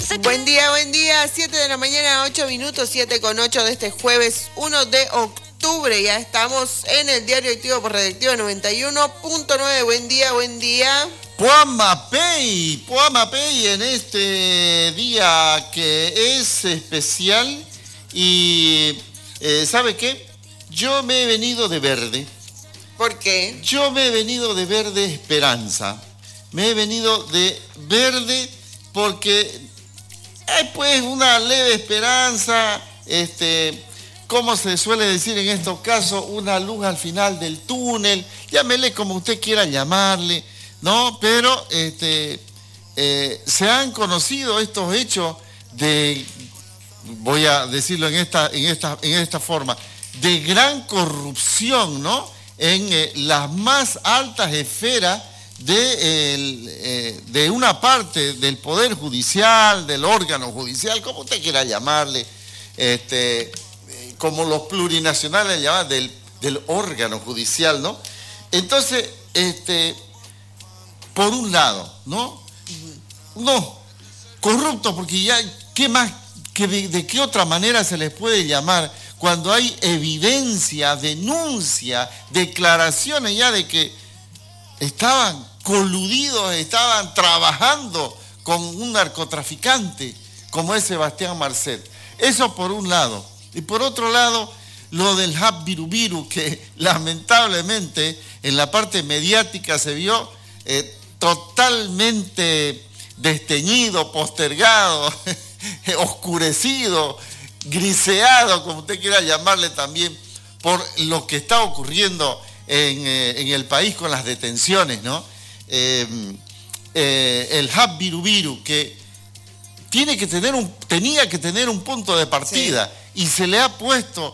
Buen día, 7 de la mañana, 8 minutos, 7:08 de este jueves 1 de octubre. Ya estamos en el Diario Activo por Radioactiva 91.9. Buen día. Puamapey en este día que es especial y ¿sabe qué? Yo me he venido de verde. ¿Por qué? Yo me he venido de verde esperanza. Me he venido de verde porque hay pues una leve esperanza, como se suele decir en estos casos, una luz al final del túnel, llámele como usted quiera llamarle, ¿no? Pero se han conocido estos hechos de, voy a decirlo en esta forma, de gran corrupción, ¿no? En las más altas esferas de una parte del Poder Judicial, del órgano judicial, como usted quiera llamarle, como los plurinacionales le llaman, del órgano judicial, ¿no? Entonces, por un lado, ¿no? No, corrupto, porque ya, ¿qué más, de qué otra manera se les puede llamar cuando hay evidencia, denuncia, declaraciones ya de que estaban coludidos, estaban trabajando con un narcotraficante como es Sebastián Marcet? Eso por un lado. Y por otro lado, lo del Hub Birubiru, que lamentablemente en la parte mediática se vio totalmente desteñido, postergado, oscurecido, griseado, como usted quiera llamarle también, por lo que está ocurriendo en el país con las detenciones, ¿no? El Hub Birubiru, que tenía que tener un punto de partida, sí, y se le ha puesto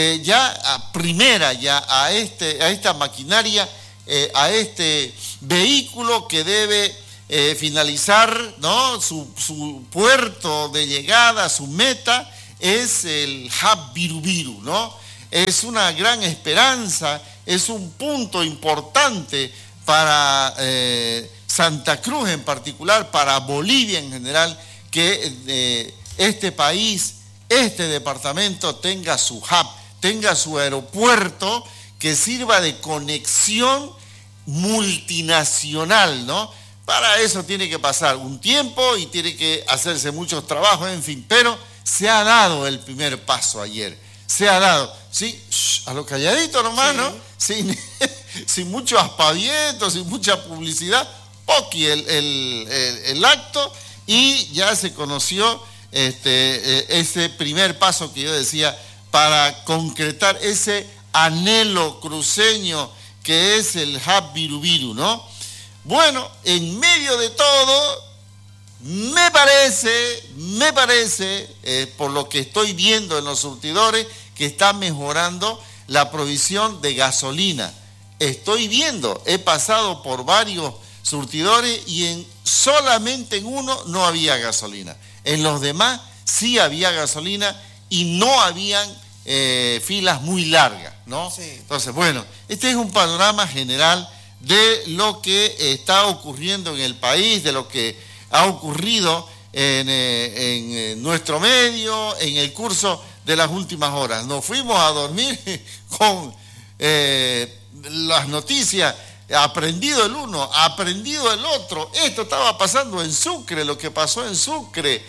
a esta maquinaria, a este vehículo que debe finalizar, ¿no? Su puerto de llegada, su meta, es el Hub Birubiru, ¿no? Es una gran esperanza, es un punto importante para Santa Cruz en particular, para Bolivia en general, que este país, este departamento tenga su hub, tenga su aeropuerto que sirva de conexión multinacional, ¿no? Para eso tiene que pasar un tiempo y tiene que hacerse muchos trabajos, en fin, pero se ha dado el primer paso ayer, se ha dado, ¿sí? A lo calladito nomás, sí, ¿no? Sin mucho aspaviento, sin mucha publicidad, poqui el acto, y ya se conoció ese primer paso que yo decía para concretar ese anhelo cruceño que es el Hub Birubiru, ¿no? Bueno, en medio de todo, me parece, por lo que estoy viendo en los surtidores, que está mejorando la provisión de gasolina. Estoy viendo, he pasado por varios surtidores y solamente en uno no había gasolina. En los demás sí había gasolina y no habían filas muy largas, ¿no? Sí. Entonces, bueno, este es un panorama general de lo que está ocurriendo en el país, de lo que ha ocurrido en nuestro medio, en el curso de las últimas horas. Nos fuimos a dormir con las noticias, aprendido el uno, aprendido el otro. Esto estaba pasando en Sucre, lo que pasó en Sucre,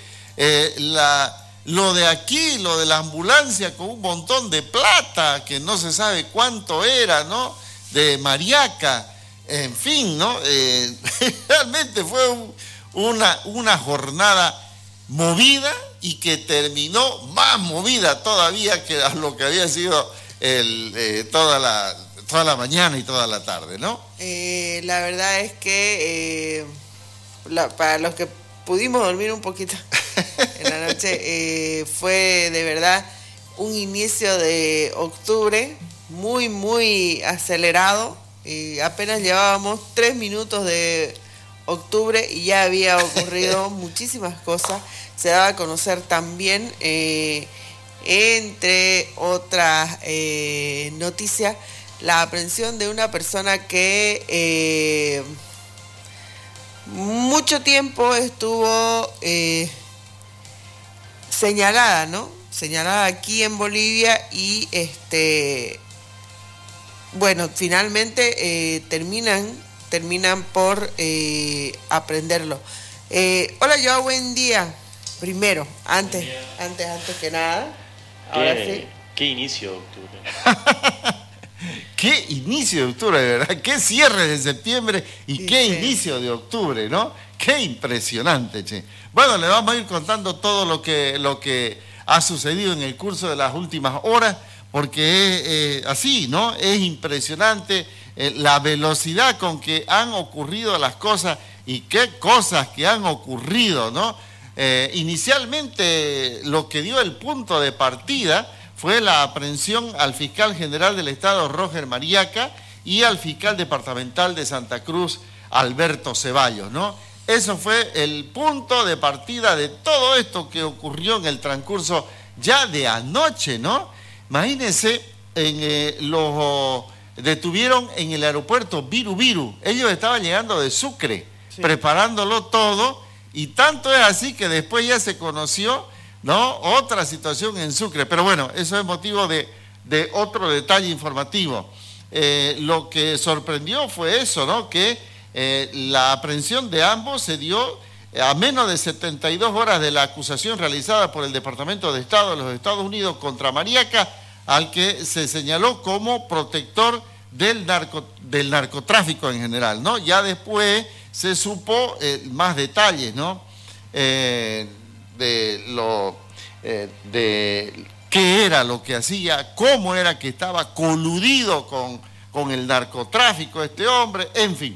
lo de aquí, lo de la ambulancia con un montón de plata, que no se sabe cuánto era, ¿no? De Mariaca, en fin, ¿no? Realmente fue una jornada movida y que terminó más movida todavía que lo que había sido toda la mañana y toda la tarde, ¿no? La verdad es que para los que pudimos dormir un poquito en la noche, fue de verdad un inicio de octubre muy, muy acelerado. Apenas llevábamos 3 minutos de octubre y ya había ocurrido muchísimas cosas. Se daba a conocer también, entre otras noticias, la aprehensión de una persona que mucho tiempo estuvo señalada, ¿no? Señalada aquí en Bolivia y bueno, finalmente terminan por aprenderlo. Hola, Joao, buen día. Primero, antes que nada. Ahora sí. ¿Qué inicio de octubre? Qué inicio de octubre, de verdad. Qué cierre de septiembre y qué inicio de octubre, ¿no? Qué impresionante, che. Bueno, le vamos a ir contando todo lo que ha sucedido en el curso de las últimas horas, porque es así, ¿no? Es impresionante la velocidad con que han ocurrido las cosas y qué cosas que han ocurrido, ¿no? Inicialmente lo que dio el punto de partida fue la aprehensión al fiscal general del Estado, Roger Mariaca, y al fiscal departamental de Santa Cruz, Alberto Ceballos, ¿no? Eso fue el punto de partida de todo esto que ocurrió en el transcurso ya de anoche, ¿no? Imagínense, los detuvieron en el aeropuerto Viru Viru. Ellos estaban llegando de Sucre, preparándolo todo, y tanto es así que después ya se conoció, ¿no?, otra situación en Sucre. Pero bueno, eso es motivo de otro detalle informativo. Lo que sorprendió fue eso, ¿no?, que la aprehensión de ambos se dio a menos de 72 horas de la acusación realizada por el Departamento de Estado de los Estados Unidos contra Mariaca, al que se señaló como protector del narcotráfico en general, ¿no? Ya después se supo más detalles, ¿no?, de qué era lo que hacía, cómo era que estaba coludido con el narcotráfico este hombre, en fin.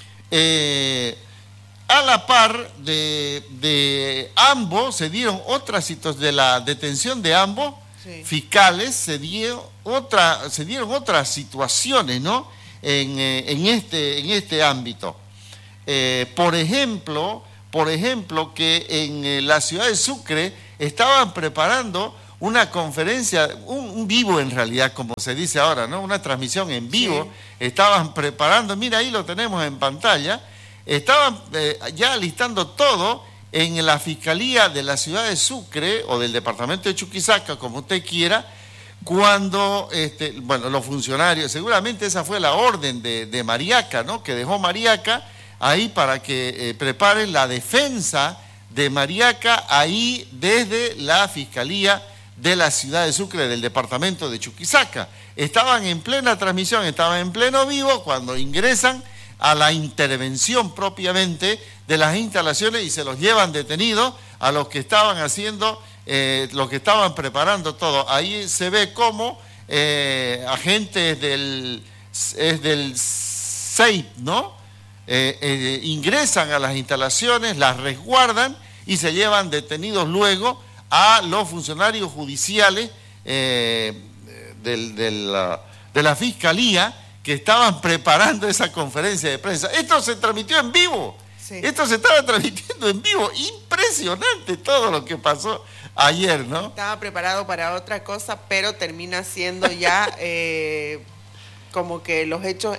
A la par de ambos se dieron otras situaciones, de la detención de ambos fiscales, se dieron otras situaciones, ¿no?, en este ámbito. Por ejemplo, que en la ciudad de Sucre estaban preparando una conferencia, un vivo en realidad, como se dice ahora, ¿no?, una transmisión en vivo. Estaban preparando, mira, ahí lo tenemos en pantalla, estaban ya listando todo en la Fiscalía de la ciudad de Sucre, o del departamento de Chuquisaca, como usted quiera, cuando, bueno, los funcionarios, seguramente esa fue la orden de Mariaca, ¿no?, que dejó Mariaca ahí para que preparen la defensa de Mariaca ahí desde la Fiscalía de la ciudad de Sucre, del departamento de Chuquisaca. Estaban en plena transmisión, estaban en pleno vivo cuando ingresan a la intervención propiamente de las instalaciones y se los llevan detenidos a los que estaban haciendo, los que estaban preparando todo. Ahí se ve cómo agentes del SEIP, ¿no?, ingresan a las instalaciones, las resguardan y se llevan detenidos luego a los funcionarios judiciales de la Fiscalía que estaban preparando esa conferencia de prensa. Esto se transmitió en vivo. Esto se estaba transmitiendo en vivo. Impresionante todo lo que pasó ayer, ¿no? Estaba preparado para otra cosa, pero termina siendo ya como que los hechos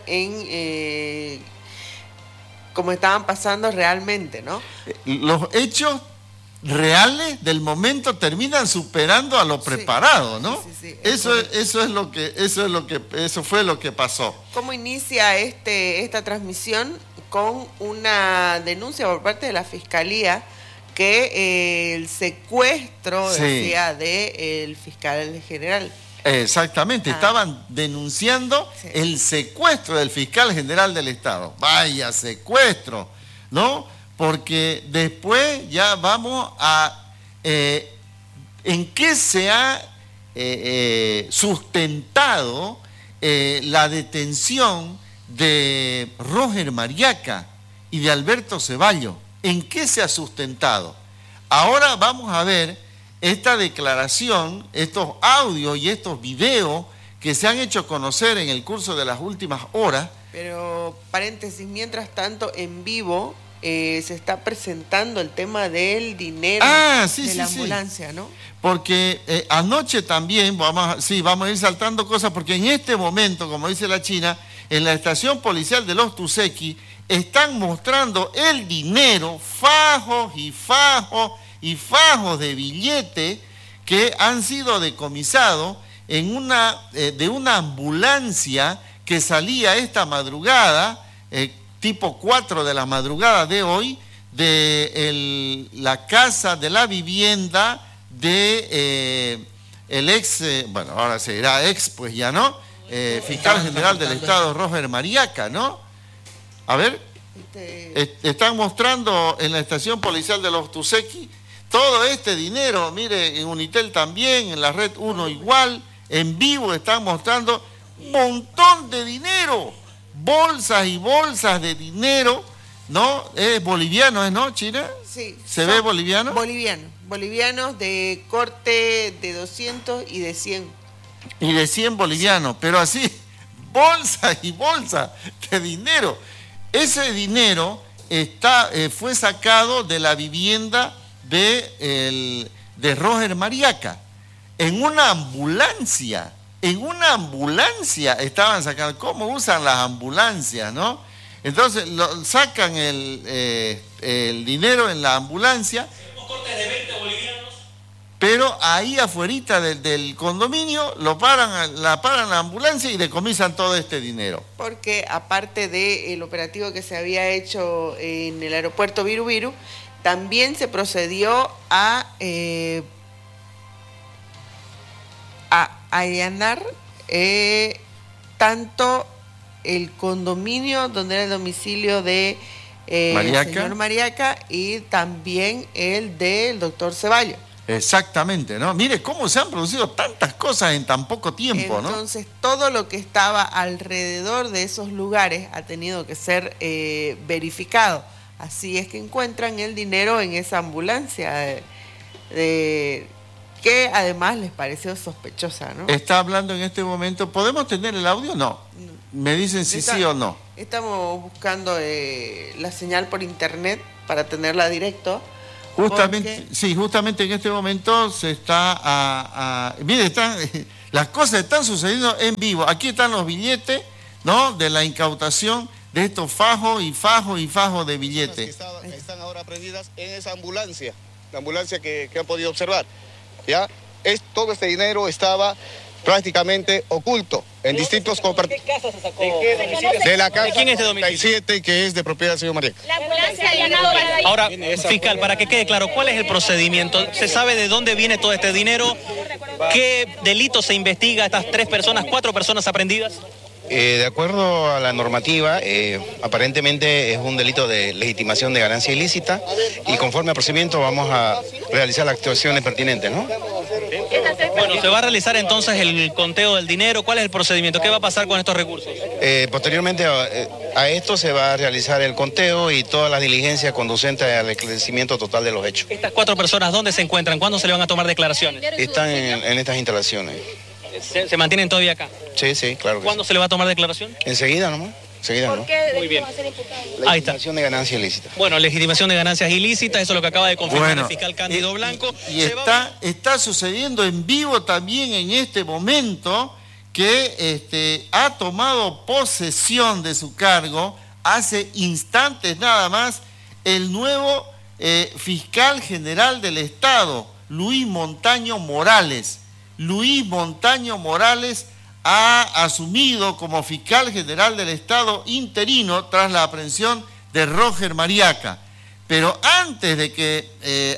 como estaban pasando realmente, ¿no? Los hechos reales del momento terminan superando a lo preparado, ¿no? Sí. Eso fue lo que pasó. ¿Cómo inicia esta transmisión? Con una denuncia por parte de la Fiscalía que el secuestro, decía, del fiscal general. Exactamente, estaban denunciando el secuestro del fiscal general del Estado. Vaya secuestro, ¿no? Porque después ya vamos a en qué se ha sustentado la detención de Roger Mariaca y de Alberto Ceballos. ¿En qué se ha sustentado? Ahora vamos a ver esta declaración, estos audios y estos videos que se han hecho conocer en el curso de las últimas horas. Pero, paréntesis, mientras tanto, en vivo se está presentando el tema del dinero de la ambulancia, ¿no? Porque anoche también, vamos a ir saltando cosas, porque en este momento, como dice la China, en la estación policial de Los Tusequi están mostrando el dinero, fajos y fajos y fajos de billete que han sido decomisados en de una ambulancia que salía esta madrugada, tipo 4 de la madrugada de hoy, de la casa de la vivienda de el ex, bueno, ahora se dirá ex, pues ya no, fiscal general del Estado, Roger Mariaca, ¿no? A ver, están mostrando en la estación policial de Los Tusequi todo este dinero, mire, en Unitel también, en la Red 1 igual, en vivo están mostrando un montón de dinero, bolsas y bolsas de dinero, ¿no? Es boliviano, ¿no, China? Sí. ¿Se ve boliviano? Bolivianos de corte de 200 y de 100. Y de 100 bolivianos, pero así, bolsas y bolsas de dinero. Ese dinero fue sacado de la vivienda de Roger Mariaca. En una ambulancia estaban sacando. ¿Cómo usan las ambulancias, no? Entonces sacan el dinero en la ambulancia. Cortes de 20 bolivianos. Pero ahí afuerita del condominio la paran la ambulancia y decomisan todo este dinero. Porque aparte del operativo que se había hecho en el aeropuerto Viru Viru, también se procedió a allanar tanto el condominio donde era el domicilio de señor Mariaca y también el del doctor Ceballos. Exactamente, ¿no? Mire cómo se han producido tantas cosas en tan poco tiempo, ¿no? Entonces, todo lo que estaba alrededor de esos lugares ha tenido que ser verificado. Así es que encuentran el dinero en esa ambulancia, que además les pareció sospechosa, ¿no? Está hablando en este momento. ¿Podemos tener el audio? No. Me dicen si sí o no. Estamos buscando la señal por internet para tenerla directo. Justamente, sí, justamente en este momento se está mire, las cosas están sucediendo en vivo. Aquí están los billetes, ¿no? De la incautación de estos fajos de billetes. Están ahora prendidas en esa ambulancia, la ambulancia que han podido observar. ¿Ya? Todo este dinero estaba prácticamente oculto en distintos compartimentos. ¿De qué casa se sacó? De la casa ¿De quién es este domicilio? 37, que es de propiedad del señor Mariaca. La ambulancia ha allanado para ahí. Ahora, fiscal, para que quede claro, ¿cuál es el procedimiento? ¿Se sabe de dónde viene todo este dinero? ¿Qué delito se investiga a estas 4 personas aprendidas? De acuerdo a la normativa, aparentemente es un delito de legitimación de ganancia ilícita y conforme al procedimiento vamos a realizar las actuaciones pertinentes, ¿no? Bueno, se va a realizar entonces el conteo del dinero. ¿Cuál es el procedimiento? ¿Qué va a pasar con estos recursos? Posteriormente a esto se va a realizar el conteo y todas las diligencias conducentes al esclarecimiento total de los hechos. ¿Estas 4 personas dónde se encuentran? ¿Cuándo se le van a tomar declaraciones? Están en estas instalaciones. ¿Se mantienen todavía acá? Sí, claro que ¿Cuándo se le va a tomar declaración? Enseguida nomás. ¿Por qué Muy bien. va a ser imputado? Ahí está. Legitimación de ganancia ilícita. Bueno, legitimación de ganancias ilícitas, eso es lo que acaba de confirmar el fiscal Cándido Blanco. Y está sucediendo en vivo también en este momento que ha tomado posesión de su cargo hace instantes nada más el nuevo fiscal general del Estado, Luis Montaño Morales. Luis Montaño Morales ha asumido como fiscal general del Estado interino tras la aprehensión de Roger Mariaca. Pero antes de que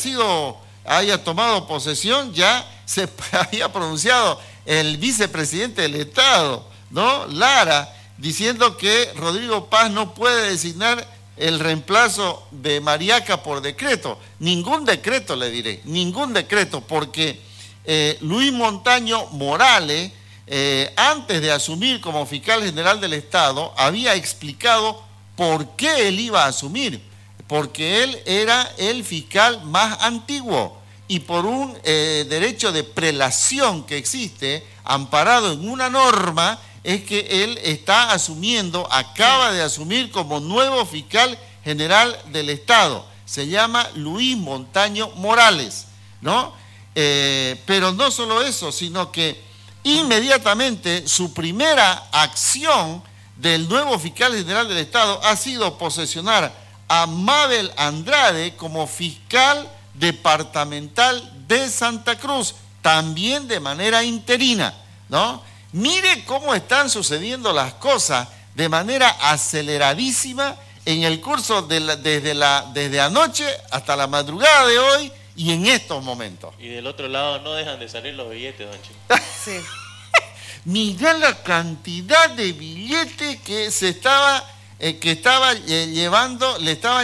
haya tomado posesión, ya se había pronunciado el vicepresidente del Estado, ¿no? Lara, diciendo que Rodrigo Paz no puede designar el reemplazo de Mariaca por decreto. Ningún decreto, le diré, ningún decreto, porque Luis Montaño Morales, antes de asumir como fiscal general del Estado, había explicado por qué él iba a asumir, porque él era el fiscal más antiguo y por un derecho de prelación que existe, amparado en una norma, es que él está asumiendo, acaba de asumir como nuevo fiscal general del Estado. Se llama Luis Montaño Morales, ¿no? Pero no solo eso, sino que inmediatamente su primera acción del nuevo fiscal general del Estado ha sido posesionar a Mabel Andrade como fiscal Departamental de Santa Cruz, también de manera interina, ¿no? Mire cómo están sucediendo las cosas de manera aceleradísima en el curso desde anoche hasta la madrugada de hoy y en estos momentos. Y del otro lado no dejan de salir los billetes, don Chino. Sí. Mirá la cantidad de billetes que le estaban llevando.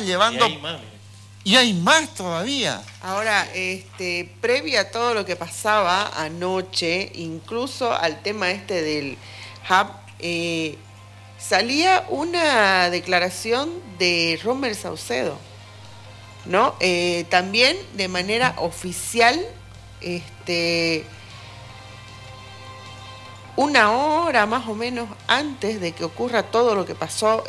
Y hay más todavía. Ahora, previa a todo lo que pasaba anoche, incluso al tema del hub, salía una declaración de Rommel Saucedo, ¿no? También de manera oficial, una hora más o menos antes de que ocurra todo lo que pasó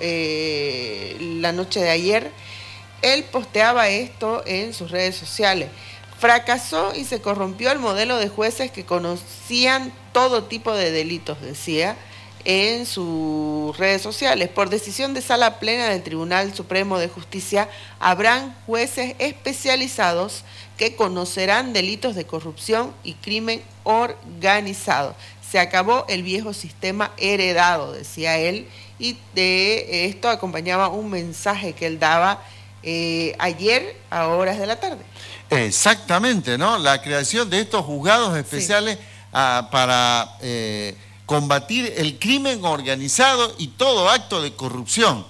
la noche de ayer, él posteaba esto en sus redes sociales. Fracasó y se corrompió el modelo de jueces que conocían todo tipo de delitos, decía en sus redes sociales. Por decisión de sala plena del Tribunal Supremo de Justicia, habrán jueces especializados que conocerán delitos de corrupción y crimen organizado. Se acabó el viejo sistema heredado, decía él, y de esto acompañaba un mensaje que él daba ayer a horas de la tarde. Exactamente, ¿no? La creación de estos juzgados especiales para combatir el crimen organizado y todo acto de corrupción.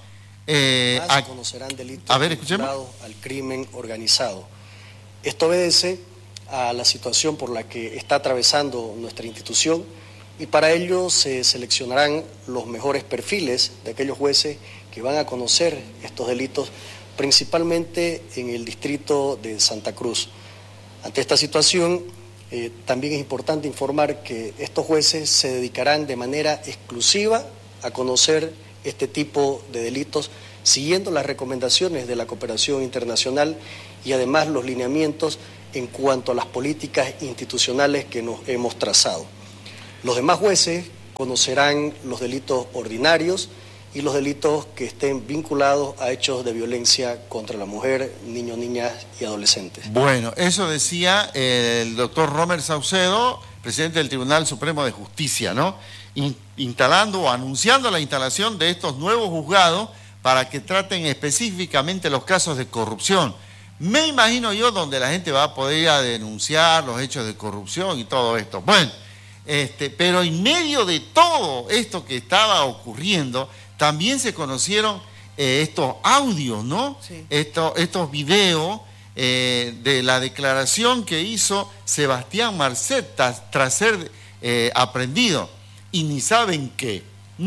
Conocerán delitos vinculados al crimen organizado. Esto obedece a la situación por la que está atravesando nuestra institución y para ello se seleccionarán los mejores perfiles de aquellos jueces que van a conocer estos delitos, principalmente en el distrito de Santa Cruz. Ante esta situación, también es importante informar que estos jueces se dedicarán de manera exclusiva a conocer este tipo de delitos, siguiendo las recomendaciones de la cooperación internacional y además los lineamientos en cuanto a las políticas institucionales que nos hemos trazado. Los demás jueces conocerán los delitos ordinarios y los delitos que estén vinculados a hechos de violencia contra la mujer, niños, niñas y adolescentes. Bueno, eso decía el doctor Rommel Saucedo, presidente del Tribunal Supremo de Justicia, ¿no? Instalando o anunciando la instalación de estos nuevos juzgados para que traten específicamente los casos de corrupción. Me imagino yo donde la gente va a poder ir a denunciar los hechos de corrupción y todo esto. Bueno, pero en medio de todo esto que estaba ocurriendo, también se conocieron estos audios, ¿no? Sí. Estos videos de la declaración que hizo Sebastián Marcet tras ser aprehendido. Y ni saben qué.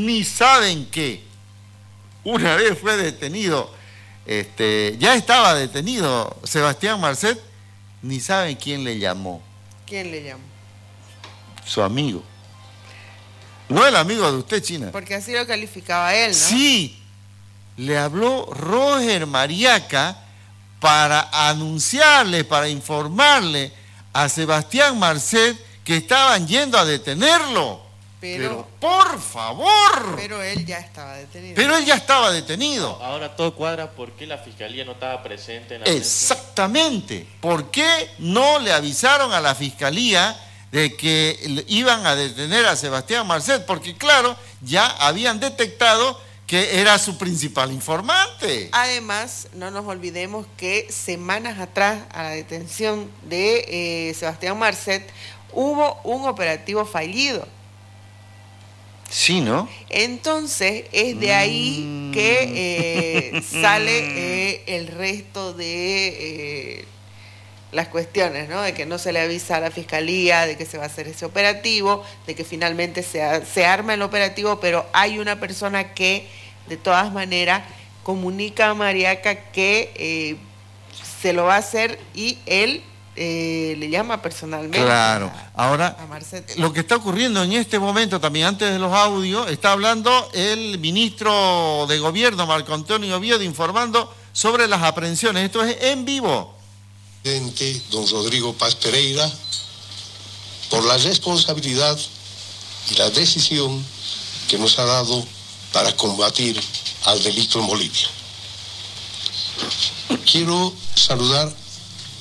Una vez fue detenido, ya estaba detenido Sebastián Marcet, ni saben quién le llamó. ¿Quién le llamó? Su amigo. No el amigo de usted, China. Porque así lo calificaba él, ¿no? Sí, le habló Roger Mariaca para anunciarle, para informarle a Sebastián Marcet que estaban yendo a detenerlo. Pero por favor. Pero él ya estaba detenido. Ahora todo cuadra. ¿Por qué la fiscalía no estaba presente en la Exactamente. ¿Por qué no le avisaron a la fiscalía de que iban a detener a Sebastián Marcet? Porque claro, ya habían detectado que era su principal informante. Además, no nos olvidemos que semanas atrás a la detención de Sebastián Marcet hubo un operativo fallido. Sí, ¿no? Entonces es de ahí que sale el resto de las cuestiones, ¿no? De que no se le avisa a la fiscalía de que se va a hacer ese operativo, de que finalmente se arma el operativo, pero hay una persona que de todas maneras comunica a Mariaca que se lo va a hacer y él le llama personalmente. Claro. Ahora, lo que está ocurriendo en este momento, también antes de los audios, está hablando el ministro de Gobierno, Marco Antonio Oviedo, informando sobre las aprehensiones. Esto es en vivo. Don Rodrigo Paz Pereira, por la responsabilidad y la decisión que nos ha dado para combatir al delito en Bolivia. Quiero saludar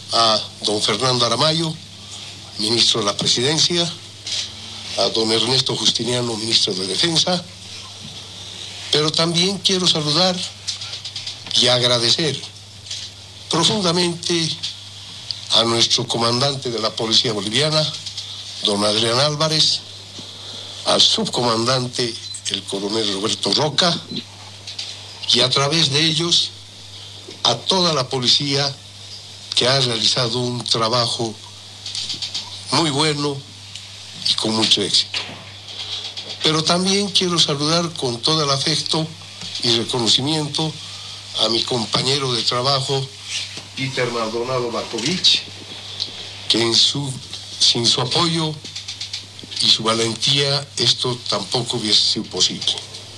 a don Fernando Aramayo, ministro de la Presidencia, a don Ernesto Justiniano, ministro de Defensa, pero también quiero saludar y agradecer profundamente a nuestro comandante de la Policía Boliviana, don Adrián Álvarez, al subcomandante, el coronel Roberto Roca, y a través de ellos a toda la policía que ha realizado un trabajo muy bueno y con mucho éxito. Pero también quiero saludar con todo el afecto y reconocimiento a mi compañero de trabajo, Peter Maldonado Bakovic, que sin su apoyo y su valentía esto tampoco hubiese sido posible.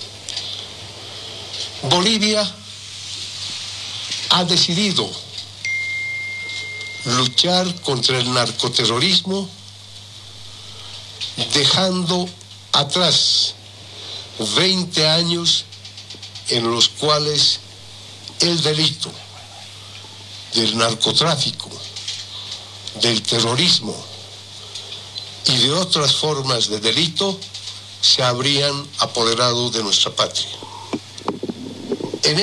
Bolivia ha decidido luchar contra el narcoterrorismo, dejando atrás 20 años en los cuales el delito del narcotráfico, del terrorismo y de otras formas de delito se habrían apoderado de nuestra patria. En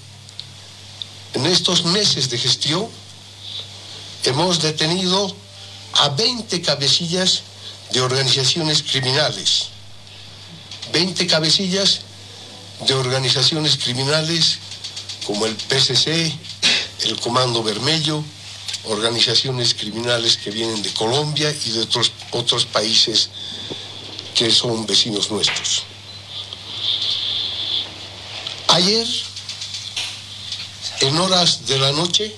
estos meses de gestión hemos detenido a 20 cabecillas de organizaciones criminales, 20 cabecillas de organizaciones criminales como el PCC, el Comando Vermelho, organizaciones criminales que vienen de Colombia y de otros países que son vecinos nuestros. Ayer, en horas de la noche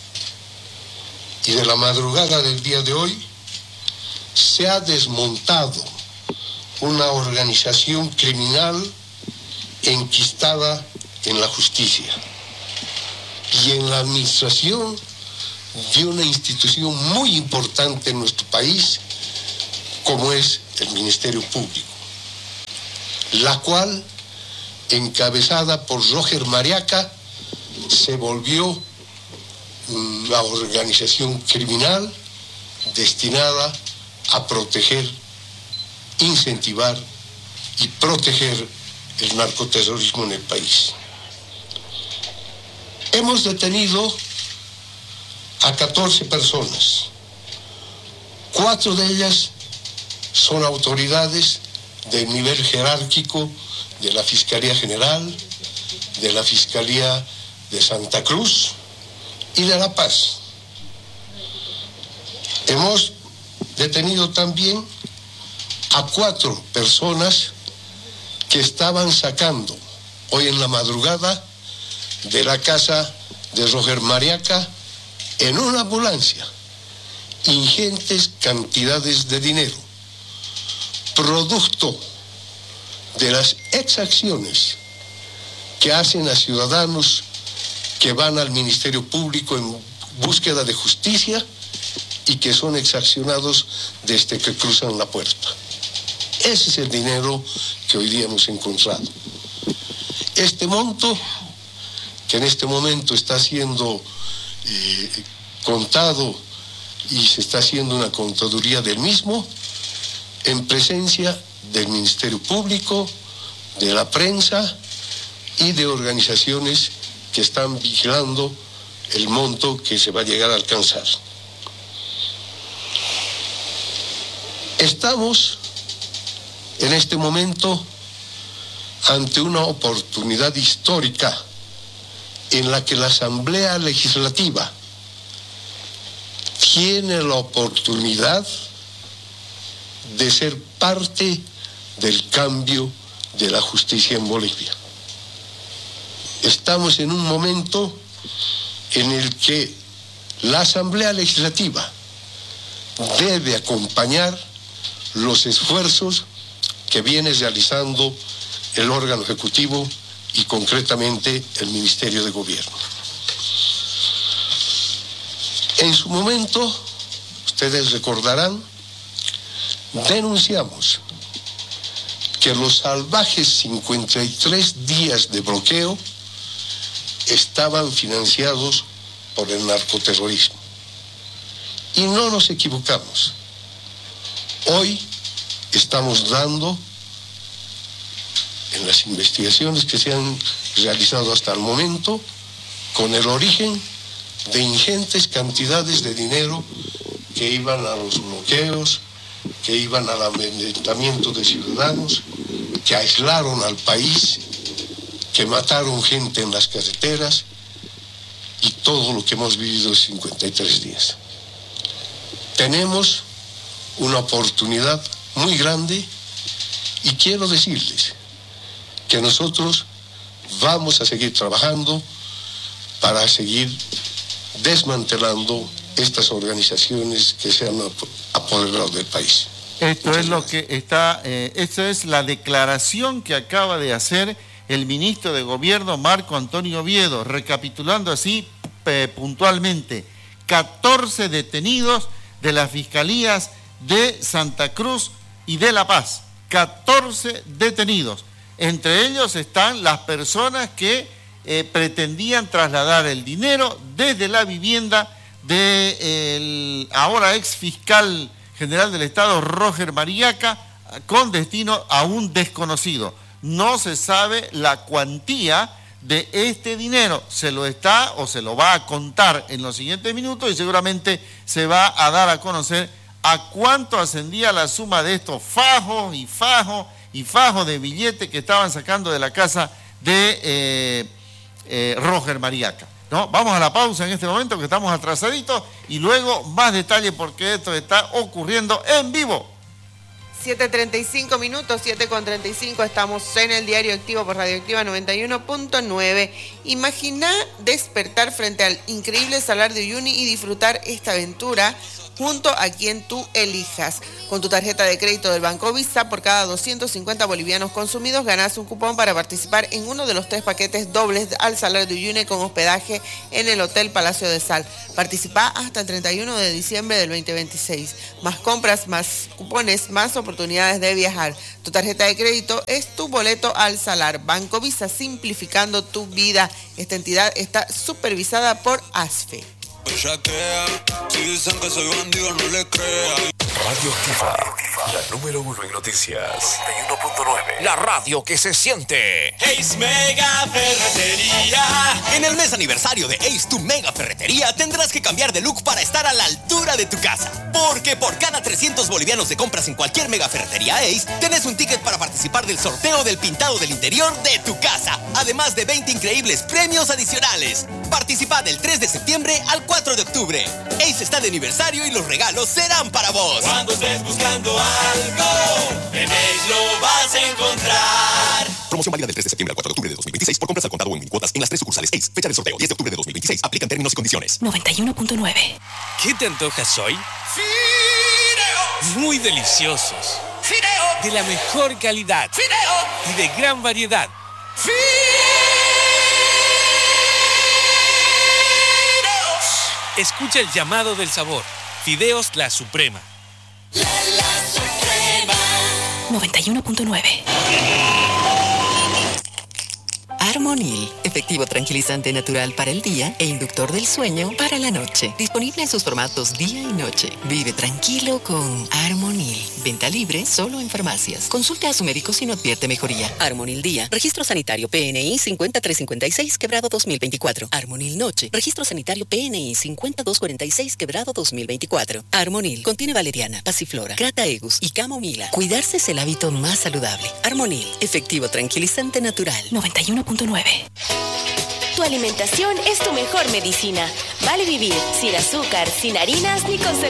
y de la madrugada del día de hoy, se ha desmontado una organización criminal enquistada en la justicia y en la administración de una institución muy importante en nuestro país, como es el Ministerio Público, la cual, encabezada por Roger Mariaca, se volvió una organización criminal destinada a proteger, incentivar y proteger el narcoterrorismo en el país. Hemos detenido a 14 personas. 4 de ellas son autoridades del nivel jerárquico de la Fiscalía General, de la Fiscalía de Santa Cruz y de La Paz. Hemos detenido también a 4 personas que estaban sacando hoy en la madrugada de la casa de Roger Mariaca en una ambulancia ingentes cantidades de dinero, producto de las exacciones que hacen a ciudadanos que van al Ministerio Público en búsqueda de justicia y que son exaccionados desde que cruzan la puerta. Ese es el dinero que hoy día hemos encontrado. Este monto, que en este momento está siendo contado y se está haciendo una contaduría del mismo, en presencia del Ministerio Público, de la prensa y de organizaciones que están vigilando el monto que se va a llegar a alcanzar. Estamos en este momento ante una oportunidad histórica en la que la Asamblea Legislativa tiene la oportunidad de ser parte del cambio de la justicia en Bolivia. Estamos en un momento en el que la Asamblea Legislativa debe acompañar los esfuerzos que viene realizando el órgano ejecutivo y concretamente el Ministerio de Gobierno. En su momento, ustedes recordarán, denunciamos que los salvajes 53 días de bloqueo estaban financiados por el narcoterrorismo. Y no nos equivocamos. Hoy estamos dando, en las investigaciones que se han realizado hasta el momento, con el origen de ingentes cantidades de dinero que iban a los bloqueos, que iban al amedrentamiento de ciudadanos, que aislaron al país, que mataron gente en las carreteras y todo lo que hemos vivido en 53 días. Tenemos una oportunidad muy grande y quiero decirles que nosotros vamos a seguir trabajando para seguir desmantelando estas organizaciones que se han apoderado del país. Esto es lo que está, esta es la declaración que acaba de hacer el ministro de Gobierno, Marco Antonio Oviedo, recapitulando así puntualmente: 14 detenidos de las fiscalías de Santa Cruz y de La Paz. 14 detenidos. Entre ellos están las personas que pretendían trasladar el dinero desde la vivienda del ahora ex fiscal general del Estado, Roger Mariaca, con destino a un desconocido. No se sabe la cuantía de este dinero. Se lo está o se lo va a contar en los siguientes minutos y seguramente se va a dar a conocer a cuánto ascendía la suma de estos fajos y fajos y fajos de billetes que estaban sacando de la casa de Roger Mariaca. ¿No? Vamos a la pausa en este momento que estamos atrasaditos y luego más detalle porque esto está ocurriendo en vivo. 7:35 minutos, 7:35, estamos en el Diario Activo por Radioactiva 91.9. Imagina despertar frente al increíble Salar de Uyuni y disfrutar esta aventura junto a quien tú elijas. Con tu tarjeta de crédito del Banco Visa, por cada 250 bolivianos consumidos, ganas un cupón para participar en uno de los 3 paquetes dobles al Salar de Uyuni con hospedaje en el Hotel Palacio de Sal. Participa hasta el 31 de diciembre del 2026. Más compras, más cupones, más oportunidades de viajar. Tu tarjeta de crédito es tu boleto al Salar. Banco Visa, simplificando tu vida. Esta entidad está supervisada por ASFE. Radio Activa, la número 1 en noticias. 91.9. La radio que se siente. Ace Mega Ferretería. En el mes aniversario de Ace, tu mega ferretería, tendrás que cambiar de look para estar a la altura de tu casa. Porque por cada 300 bolivianos de compras en cualquier mega ferretería Ace, tenés un ticket para participar del sorteo del pintado del interior de tu casa. Además de 20 increíbles premios adicionales. Participa del 3 de septiembre al 4 de octubre. Ace está de aniversario y los regalos serán para vos. Cuando estés buscando algo, en Ace lo vas a encontrar. Promoción válida del 3 de septiembre al 4 de octubre de 2026 por compras al contado o en minicuotas en las 3 sucursales Ace. Fecha del sorteo 10 de octubre de 2026. Aplican términos y condiciones. 91.9. ¿Qué te antojas hoy? ¡Fideos! Muy deliciosos. ¡Fideos! De la mejor calidad. ¡Fideos! Y de gran variedad. ¡Fideos! Escucha el llamado del sabor. Fideos La Suprema. La Suprema. 91.9. Armonil, efectivo tranquilizante natural para el día e inductor del sueño para la noche. Disponible en sus formatos día y noche. Vive tranquilo con Armonil. Venta libre solo en farmacias. Consulte a su médico si no advierte mejoría. Armonil Día. Registro sanitario PNI 5356 quebrado 2024. Armonil Noche. Registro sanitario PNI 5246 quebrado 2024. Armonil contiene valeriana, pasiflora, crataegus y camomila. Cuidarse es el hábito más saludable. Armonil, efectivo tranquilizante natural. 91.9. Tu alimentación es tu mejor medicina. Vale vivir sin azúcar, sin harinas ni conservadores.